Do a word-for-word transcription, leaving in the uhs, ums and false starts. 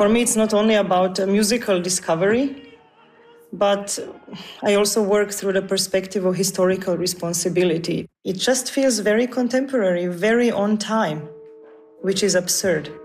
For me, it's not only about a musical discovery, but I also work through the perspective of historical responsibility. It just feels very contemporary, very on time, which is absurd.